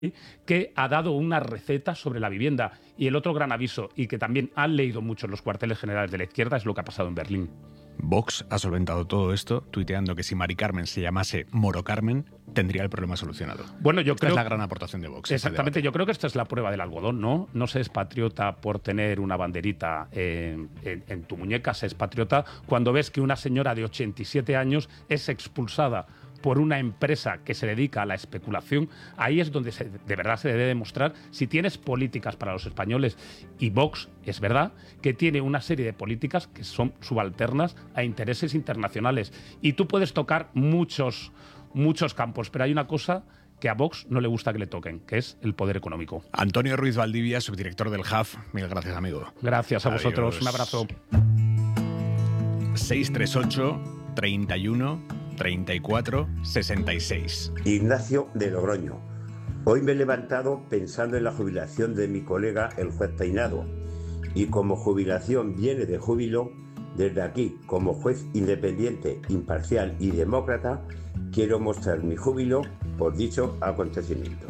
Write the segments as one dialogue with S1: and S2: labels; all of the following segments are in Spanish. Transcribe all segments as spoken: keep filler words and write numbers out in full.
S1: que ha dado una receta sobre la vivienda. Y el otro gran aviso, y que también han leído mucho en los cuarteles generales de la izquierda, es lo que ha pasado en Berlín.
S2: Vox ha solventado todo esto tuiteando que si Mari Carmen se llamase Moro Carmen, tendría el problema solucionado.
S1: Bueno, yo
S2: esta
S1: creo,
S2: es la gran aportación de Vox.
S1: Exactamente, yo creo que esta es la prueba del algodón, ¿no? No se es patriota por tener una banderita en, en, en tu muñeca, se es patriota cuando ves que una señora de ochenta y siete años es expulsada por una empresa que se dedica a la especulación. Ahí es donde se, de verdad se debe demostrar si tienes políticas para los españoles. Y Vox, es verdad, que tiene una serie de políticas que son subalternas a intereses internacionales. Y tú puedes tocar muchos, muchos campos, pero hay una cosa que a Vox no le gusta que le toquen, que es el poder económico.
S2: Antonio Ruiz Valdivia, subdirector del H A F. Mil gracias, amigo.
S1: Gracias a
S2: Adiós.
S1: vosotros. Un abrazo.
S2: seis tres ocho, treinta y uno, treinta y cuatro, sesenta y seis.
S3: Ignacio de Logroño. Hoy me he levantado pensando en la jubilación de mi colega el juez Peinado. Y como jubilación viene de júbilo, desde aquí, como juez independiente, imparcial y demócrata, quiero mostrar mi júbilo por dicho acontecimiento.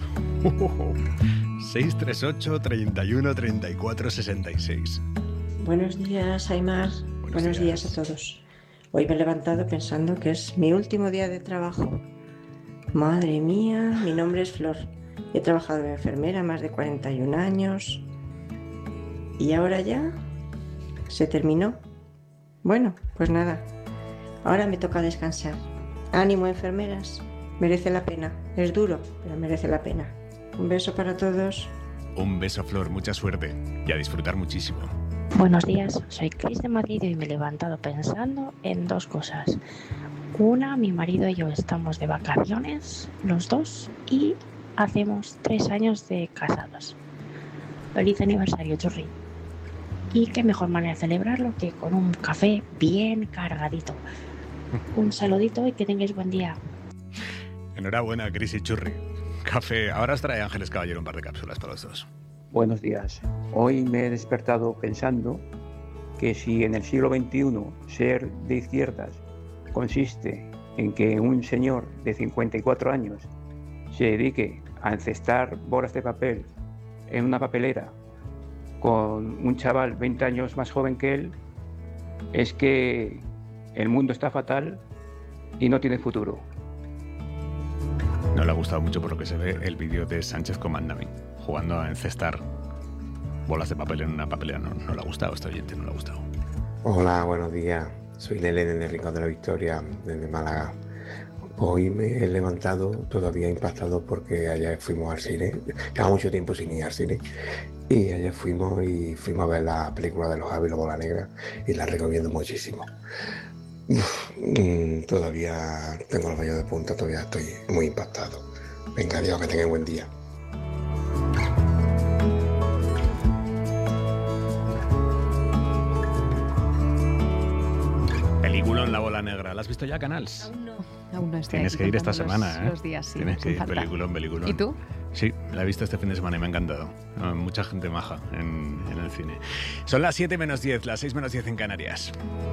S2: seis tres ocho, treinta y uno, treinta y cuatro, sesenta y seis.
S4: Buenos días, Aimar.
S2: Buenos,
S4: Buenos días. días a todos. Hoy me he levantado pensando que es mi último día de trabajo. Madre mía, mi nombre es Flor. He trabajado de enfermera más de cuarenta y un años. Y ahora ya se terminó. Bueno, pues nada. Ahora me toca descansar. Ánimo, enfermeras. Merece la pena. Es duro, pero merece la pena. Un beso para todos.
S2: Un beso, Flor. Mucha suerte. Y a disfrutar muchísimo.
S5: Buenos días, soy Cris de Madrid y me he levantado pensando en dos cosas. Una, mi marido y yo estamos de vacaciones, los dos, y hacemos tres años de casados. Feliz aniversario, Churri. Y qué mejor manera de celebrarlo que con un café bien cargadito. Un saludito y que tengáis buen día.
S2: Enhorabuena, Cris y Churri. Café. Ahora os trae Ángeles Caballero un par de cápsulas para los dos.
S6: Buenos días. Hoy me he despertado pensando que si en el siglo veintiuno ser de izquierdas consiste en que un señor de cincuenta y cuatro años se dedique a encestar bolas de papel en una papelera con un chaval veinte años más joven que él, es que el mundo está fatal y no tiene futuro.
S2: No le ha gustado mucho, por lo que se ve, el vídeo de Sánchez Comandami jugando a encestar bolas de papel en una papelera. No, no le ha gustado, este oyente no le ha gustado.
S7: Hola, buenos días. Soy Lele de Rincón de la Victoria, desde Málaga. Hoy me he levantado todavía impactado porque ayer fuimos al cine. Lleva mucho tiempo sin ir al cine. Y ayer fuimos y fuimos a ver la película de los Javi y la Bola Negra y la recomiendo muchísimo. Uf, mmm, todavía tengo los vellos de punta, todavía estoy muy impactado. Venga, Dios, que tengan buen día.
S2: Película en La Bola Negra. ¿La has visto ya, Canals?
S8: Aún no. Aún no estoy.
S2: Tienes que ir esta
S8: los,
S2: semana, ¿eh?
S8: Los días, sí.
S2: Tienes que ir,
S8: falta.
S2: peliculón, peliculón.
S8: ¿Y tú?
S2: Sí, la he visto este fin de semana y me ha encantado. Mucha gente maja en, en el cine. Son las siete menos diez, las seis menos diez en Canarias.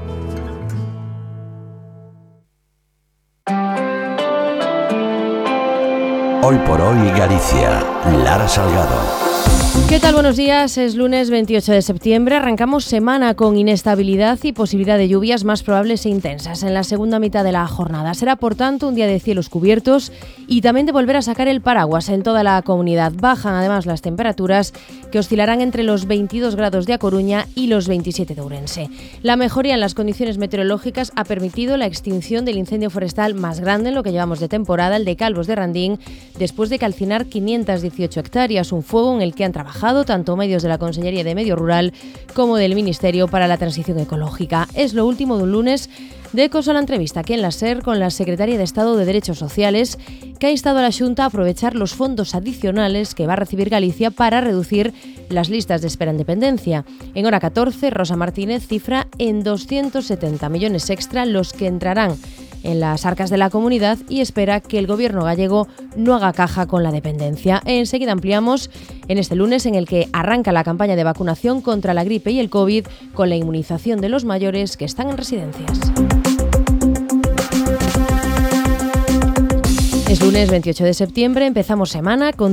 S9: Hoy por hoy Galicia, Lara Salgado.
S10: ¿Qué tal? Buenos días. Es lunes veintiocho de septiembre. Arrancamos semana con inestabilidad y posibilidad de lluvias más probables e intensas en la segunda mitad de la jornada. Será, por tanto, un día de cielos cubiertos y también de volver a sacar el paraguas en toda la comunidad. Bajan además las temperaturas, que oscilarán entre los veintidós grados de A Coruña y los veintisiete de Ourense. La mejoría en las condiciones meteorológicas ha permitido la extinción del incendio forestal más grande en lo que llevamos de temporada, el de Calvos de Randín, después de calcinar quinientas dieciocho hectáreas, un fuego en el que han trabajado tanto medios de la Consellería de Medio Rural como del Ministerio para la Transición Ecológica. Es lo último de un lunes de Ecos a la entrevista aquí en la SER con la Secretaria de Estado de Derechos Sociales, que ha instado a la Xunta a aprovechar los fondos adicionales que va a recibir Galicia para reducir las listas de espera en dependencia. En hora catorce, Rosa Martínez cifra en doscientos setenta millones extra los que entrarán en las arcas de la comunidad y espera que el gobierno gallego no haga caja con la dependencia. Enseguida ampliamos en este lunes en el que arranca la campaña de vacunación contra la gripe y el COVID con la inmunización de los mayores que están en residencias. Es lunes veintiocho de septiembre, empezamos semana con